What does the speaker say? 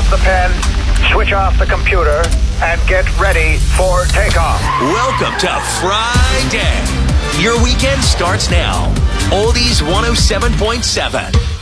off the pen, switch off the computer, and get ready for takeoff. Welcome to Friday. Your weekend starts now. Oldies 107.7.